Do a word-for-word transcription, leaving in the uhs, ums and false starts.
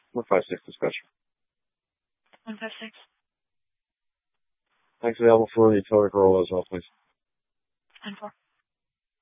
One five six discussion. One five six. Thanks available for the Toyota Corolla as well, please. Ten four.